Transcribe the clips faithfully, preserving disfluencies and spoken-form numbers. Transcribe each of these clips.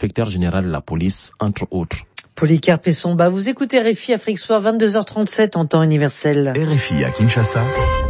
l'inspecteur général de la police, entre autres. Polycarpe Essomba, vous écoutez R F I Afrique Soir, vingt-deux heures trente-sept en temps universel. R F I à Kinshasa,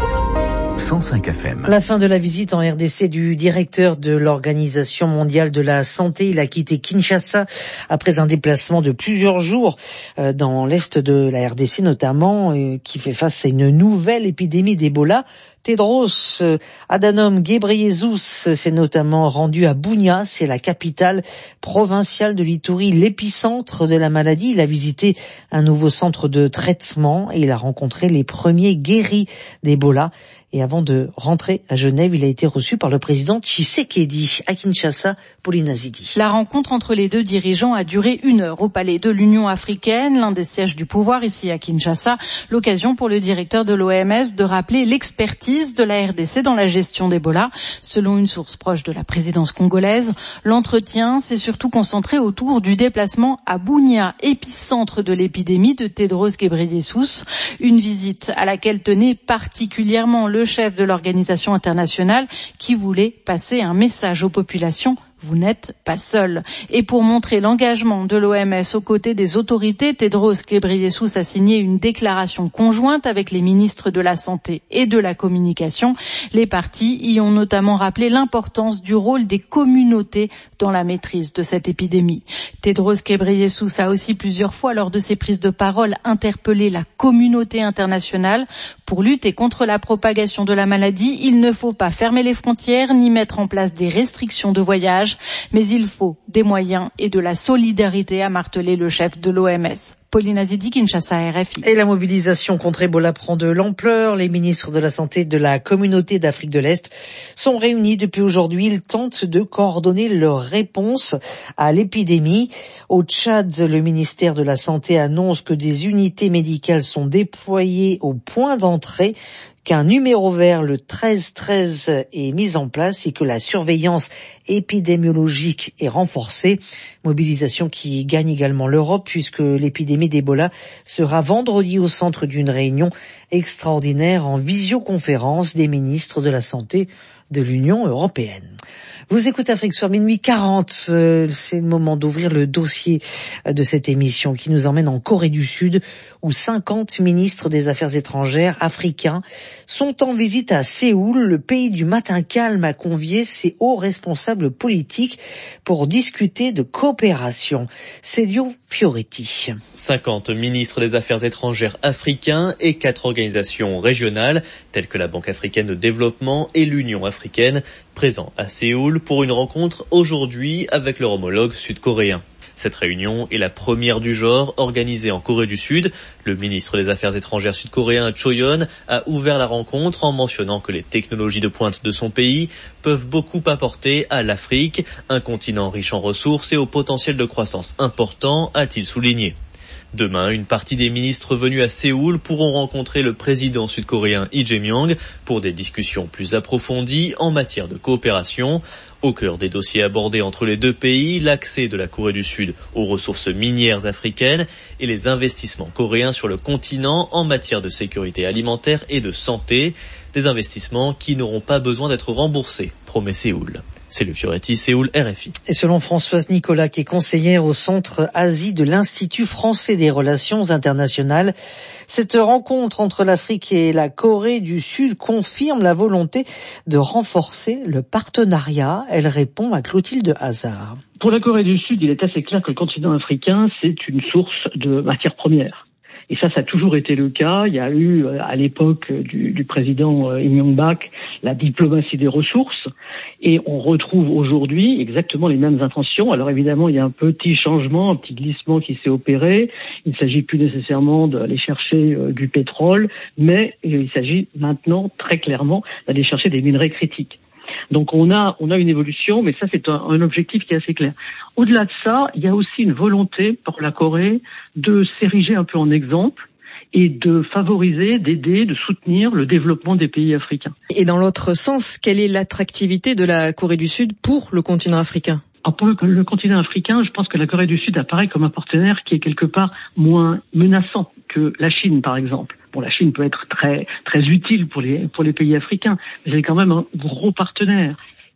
cent cinq F M. La fin de la visite en R D C du directeur de l'Organisation mondiale de la santé. Il a quitté Kinshasa après un déplacement de plusieurs jours dans l'est de la R D C notamment, qui fait face à une nouvelle épidémie d'Ebola. Tedros Adhanom Ghebreyesus s'est notamment rendu à Bunia, c'est la capitale provinciale de l'Ituri, l'épicentre de la maladie. Il a visité un nouveau centre de traitement et il a rencontré les premiers guéris d'Ebola. Et avant de rentrer à Genève, il a été reçu par le président Tshisekedi à Kinshasa, Pauline Azidi. La rencontre entre les deux dirigeants a duré une heure au palais de l'Union africaine, l'un des sièges du pouvoir ici à Kinshasa. L'occasion pour le directeur de l'O M S de rappeler l'expertise de la R D C dans la gestion d'Ebola. Selon une source proche de la présidence congolaise, l'entretien s'est surtout concentré autour du déplacement à Bunia, épicentre de l'épidémie de Tedros Ghebreyesus. Une visite à laquelle tenait particulièrement le chef de l'organisation internationale qui voulait passer un message aux populations. Vous n'êtes pas seul. Et pour montrer l'engagement de l'O M S aux côtés des autorités, Tedros Ghebreyesus a signé une déclaration conjointe avec les ministres de la Santé et de la Communication. Les partis y ont notamment rappelé l'importance du rôle des communautés dans la maîtrise de cette épidémie. Tedros Ghebreyesus a aussi plusieurs fois, lors de ses prises de parole, interpellé la communauté internationale. Pour lutter contre la propagation de la maladie, il ne faut pas fermer les frontières ni mettre en place des restrictions de voyage. Mais il faut des moyens et de la solidarité, a martelé le chef de l'O M S. Pauline Azidi, Kinshasa, R F I. Et la mobilisation contre Ebola prend de l'ampleur. Les ministres de la Santé de la communauté d'Afrique de l'Est sont réunis depuis aujourd'hui. Ils tentent de coordonner leur réponse à l'épidémie. Au Tchad, le ministère de la Santé annonce que des unités médicales sont déployées au point d'entrée, qu'un numéro vert, le treize treize, est mis en place et que la surveillance épidémiologique est renforcée. Mobilisation qui gagne également l'Europe puisque l'épidémie d'Ebola sera vendredi au centre d'une réunion extraordinaire en visioconférence des ministres de la Santé de l'Union européenne. Vous écoutez Afrique Soir, minuit quarante, euh, c'est le moment d'ouvrir le dossier de cette émission qui nous emmène en Corée du Sud où cinquante ministres des Affaires étrangères africains sont en visite à Séoul. Le pays du matin calme a convié ses hauts responsables politiques pour discuter de coopération. Célio Fioretti. cinquante ministres des Affaires étrangères africains et quatre organisations régionales telles que la Banque africaine de développement et l'Union africaine présents à Séoul pour une rencontre aujourd'hui avec leur homologue sud-coréen. Cette réunion est la première du genre organisée en Corée du Sud. Le ministre des Affaires étrangères sud-coréen Cho Yeon a ouvert la rencontre en mentionnant que les technologies de pointe de son pays peuvent beaucoup apporter à l'Afrique, un continent riche en ressources et au potentiel de croissance important, a-t-il souligné. Demain, une partie des ministres venus à Séoul pourront rencontrer le président sud-coréen Lee Jae-myung pour des discussions plus approfondies en matière de coopération. Au cœur des dossiers abordés entre les deux pays, l'accès de la Corée du Sud aux ressources minières africaines et les investissements coréens sur le continent en matière de sécurité alimentaire et de santé. Des investissements qui n'auront pas besoin d'être remboursés, promet Séoul. C'est le Fioretti, Séoul, R F I. Et selon Françoise Nicolas, qui est conseillère au Centre Asie de l'Institut français des relations internationales, cette rencontre entre l'Afrique et la Corée du Sud confirme la volonté de renforcer le partenariat. Elle répond à Clotilde Hazard. Pour la Corée du Sud, il est assez clair que le continent africain, c'est une source de matières premières. Et ça, ça a toujours été le cas. Il y a eu, à l'époque du, du président Lee Myung-bak, la diplomatie des ressources. Et on retrouve aujourd'hui exactement les mêmes intentions. Alors évidemment, il y a un petit changement, un petit glissement qui s'est opéré. Il ne s'agit plus nécessairement d'aller chercher euh, du pétrole, mais il s'agit maintenant très clairement d'aller chercher des minerais critiques. Donc on a on a une évolution, mais ça c'est un, un objectif qui est assez clair. Au-delà de ça, il y a aussi une volonté pour la Corée de s'ériger un peu en exemple et de favoriser, d'aider, de soutenir le développement des pays africains. Et dans l'autre sens, quelle est l'attractivité de la Corée du Sud pour le continent africain ? Alors pour le, le continent africain, je pense que la Corée du Sud apparaît comme un partenaire qui est quelque part moins menaçant que la Chine, par exemple. Bon, la Chine peut être très très utile pour les pour les pays africains, mais elle est quand même un gros partenaire.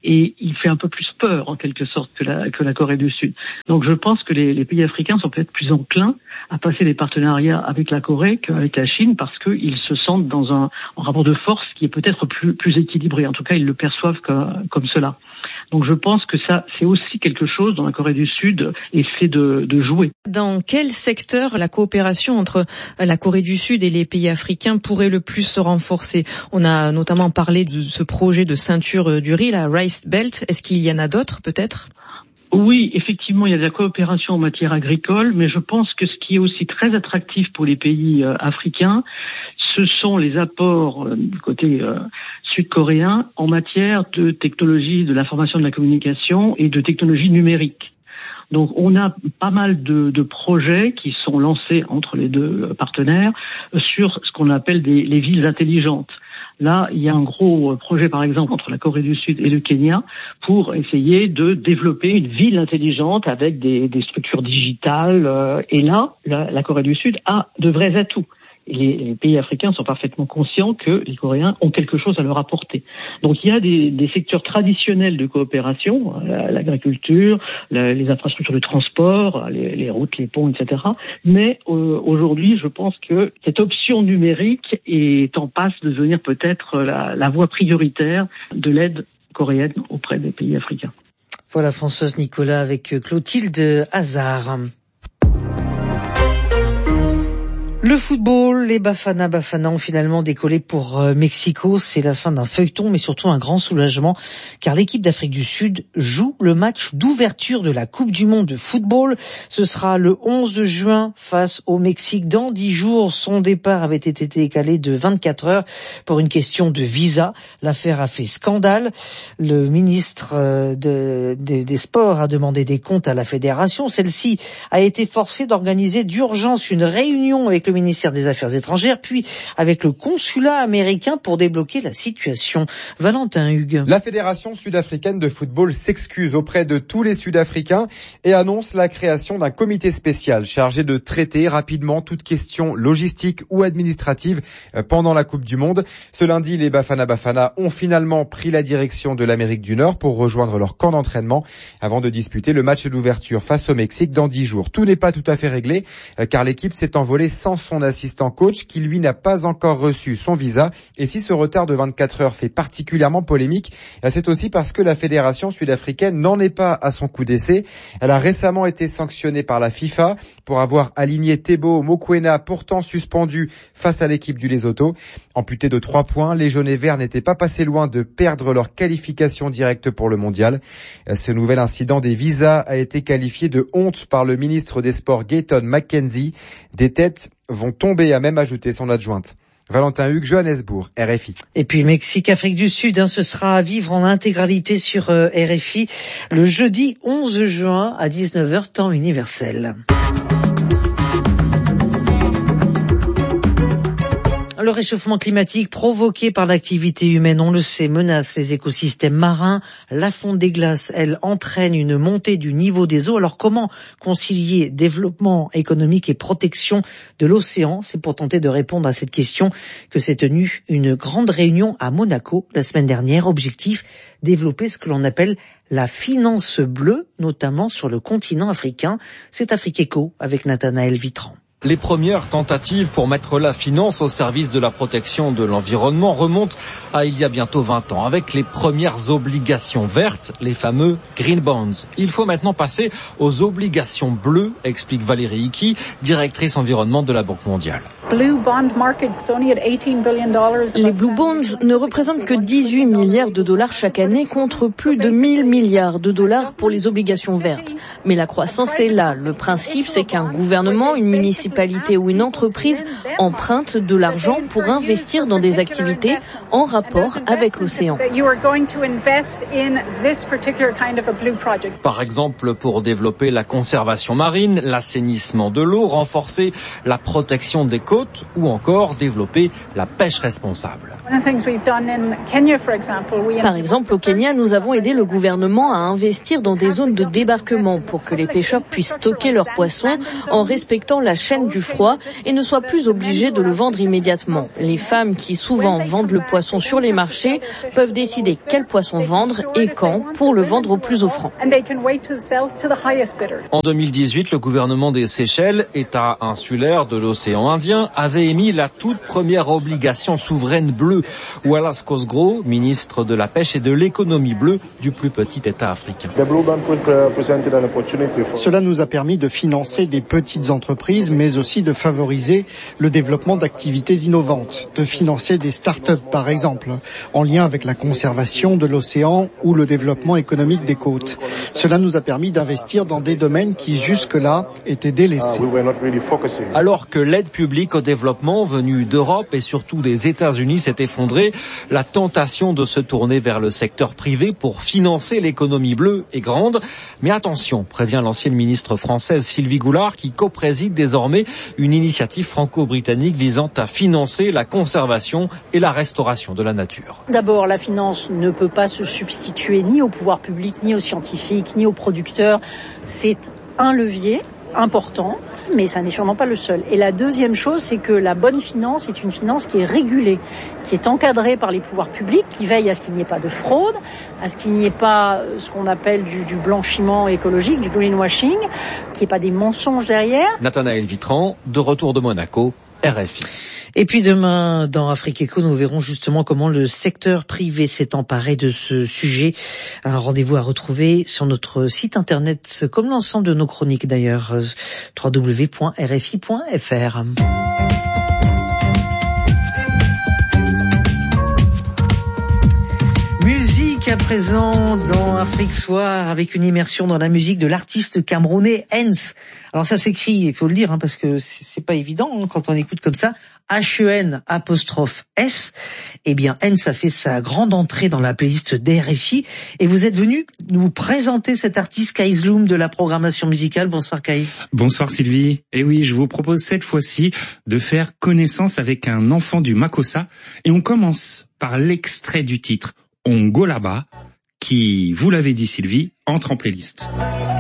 et il fait un peu plus peur en quelque sorte que la, que la Corée du Sud. Donc je pense que les, les pays africains sont peut-être plus enclins à passer des partenariats avec la Corée qu'avec la Chine parce qu'ils se sentent dans un, un rapport de force qui est peut-être plus, plus équilibré. En tout cas, ils le perçoivent comme, comme cela. Donc je pense que ça, c'est aussi quelque chose dont la Corée du Sud essaie de, de jouer. Dans quel secteur la coopération entre la Corée du Sud et les pays africains pourrait le plus se renforcer? On a notamment parlé de ce projet de ceinture du riz, la Rice Belt. Est-ce qu'il y en a d'autres peut-être? Oui, effectivement, il y a de la coopération en matière agricole, mais je pense que ce qui est aussi très attractif pour les pays euh, africains, ce sont les apports euh, du côté euh, sud-coréen en matière de technologie de l'information et de la communication et de technologie numérique. Donc on a pas mal de, de projets qui sont lancés entre les deux partenaires sur ce qu'on appelle des, les villes intelligentes. Là, il y a un gros projet, par exemple, entre la Corée du Sud et le Kenya pour essayer de développer une ville intelligente avec des, des structures digitales. Et là, la, la Corée du Sud a de vrais atouts. Et les, les pays africains sont parfaitement conscients que les Coréens ont quelque chose à leur apporter. Donc il y a des, des secteurs traditionnels de coopération, l'agriculture, la, les infrastructures de transport, les, les routes, les ponts, et cetera. Mais euh, aujourd'hui, je pense que cette option numérique est en passe de devenir peut-être la, la voie prioritaire de l'aide coréenne auprès des pays africains. Voilà Françoise Nicolas avec Clotilde Hazard. Le football, les Bafana Bafana ont finalement décollé pour euh, Mexico. C'est la fin d'un feuilleton, mais surtout un grand soulagement, car l'équipe d'Afrique du Sud joue le match d'ouverture de la Coupe du Monde de football. Ce sera le onze juin face au Mexique. Dans dix jours, son départ avait été décalé de vingt-quatre heures pour une question de visa. L'affaire a fait scandale. Le ministre euh, de, de, des Sports a demandé des comptes à la fédération. Celle-ci a été forcée d'organiser d'urgence une réunion avec le ministère des Affaires étrangères, puis avec le consulat américain pour débloquer la situation. Valentin Hugues. La Fédération sud-africaine de football s'excuse auprès de tous les Sud-Africains et annonce la création d'un comité spécial chargé de traiter rapidement toute question logistique ou administrative pendant la Coupe du Monde. Ce lundi, les Bafana Bafana ont finalement pris la direction de l'Amérique du Nord pour rejoindre leur camp d'entraînement avant de disputer le match d'ouverture face au Mexique dans dix jours. Tout n'est pas tout à fait réglé car l'équipe s'est envolée sans son assistant coach qui lui n'a pas encore reçu son visa. Et si ce retard de vingt-quatre heures fait particulièrement polémique, c'est aussi parce que la fédération sud-africaine n'en est pas à son coup d'essai. Elle a récemment été sanctionnée par la FIFA pour avoir aligné Teboho Mokoena, pourtant suspendu face à l'équipe du Lesotho. Amputé de trois points, les jaunes et verts n'étaient pas passés loin de perdre leur qualification directe pour le mondial. Ce nouvel incident des visas a été qualifié de honte par le ministre des Sports Gayton McKenzie. Des têtes vont tomber, a même ajouté son adjointe. Valentin Hugues, Johannesburg, R F I. Et puis Mexique, Afrique du Sud, hein, ce sera à vivre en intégralité sur euh, R F I le jeudi onze juin à dix-neuf heures temps universel. Le réchauffement climatique provoqué par l'activité humaine, on le sait, menace les écosystèmes marins. La fonte des glaces, elle, entraîne une montée du niveau des eaux. Alors comment concilier développement économique et protection de l'océan? C'est pour tenter de répondre à cette question que s'est tenue une grande réunion à Monaco la semaine dernière. Objectif, développer ce que l'on appelle la finance bleue, notamment sur le continent africain. C'est Afrique Eco avec Nathanaël Vitran. Les premières tentatives pour mettre la finance au service de la protection de l'environnement remontent à il y a bientôt vingt ans, avec les premières obligations vertes, les fameux Green Bonds. Il faut maintenant passer aux obligations bleues, explique Valérie Hickey, directrice environnement de la Banque mondiale. Les Blue Bonds ne représentent que dix-huit milliards de dollars chaque année contre plus de mille milliards de dollars pour les obligations vertes. Mais la croissance est là. Le principe, c'est qu'un gouvernement, une municipalité ou une entreprise emprunte de l'argent pour investir dans des activités en rapport avec l'océan. Par exemple, pour développer la conservation marine, l'assainissement de l'eau, renforcer la protection des côtes côtes ou encore développer la pêche responsable. Par exemple, au Kenya, nous avons aidé le gouvernement à investir dans des zones de débarquement pour que les pêcheurs puissent stocker leurs poissons en respectant la chaîne du froid et ne soient plus obligés de le vendre immédiatement. Les femmes qui souvent vendent le poisson sur les marchés peuvent décider quel poisson vendre et quand pour le vendre au plus offrant. En deux mille dix-huit, le gouvernement des Seychelles, État insulaire de l'océan Indien, avait émis la toute première obligation souveraine bleue. Wallace Cosgrove, ministre de la Pêche et de l'économie bleue du plus petit État africain. Cela nous a permis de financer des petites entreprises, mais aussi de favoriser le développement d'activités innovantes, de financer des start-up par exemple, en lien avec la conservation de l'océan ou le développement économique des côtes. Cela nous a permis d'investir dans des domaines qui jusque-là étaient délaissés. Alors que l'aide publique au développement venue d'Europe et surtout des États-Unis s'est effondrée, la tentation de se tourner vers le secteur privé pour financer l'économie bleue est grande. Mais attention, prévient l'ancienne ministre française Sylvie Goulard, qui co-préside désormais une initiative franco-britannique visant à financer la conservation et la restauration de la nature. D'abord, la finance ne peut pas se substituer ni au pouvoir public, ni aux scientifiques, ni aux producteurs. C'est un levier important, mais ça n'est sûrement pas le seul. Et la deuxième chose, c'est que la bonne finance est une finance qui est régulée, qui est encadrée par les pouvoirs publics, qui veille à ce qu'il n'y ait pas de fraude, à ce qu'il n'y ait pas ce qu'on appelle du, du blanchiment écologique, du greenwashing, qu'il n'y ait pas des mensonges derrière. Nathanaël Vitran, de retour de Monaco, R F I. Et puis demain, dans Afrique Éco, nous verrons justement comment le secteur privé s'est emparé de ce sujet. Un rendez-vous à retrouver sur notre site internet, comme l'ensemble de nos chroniques d'ailleurs, w w w point r f i point f r. Musique à présent dans Afrique Soir, avec une immersion dans la musique de l'artiste camerounais Hens. Alors ça s'écrit, il faut le dire, hein, parce que c'est pas évident hein, quand on écoute comme ça, H E N apostrophe S. Eh bien, Hens a fait sa grande entrée dans la playlist d'R F I et vous êtes venu nous présenter cet artiste Kaïs Loum de la programmation musicale. Bonsoir Kaïs. Bonsoir Sylvie. Et oui, je vous propose cette fois-ci de faire connaissance avec un enfant du Makossa et on commence par l'extrait du titre Ongolaba qui, vous l'avez dit Sylvie, entre en playlist.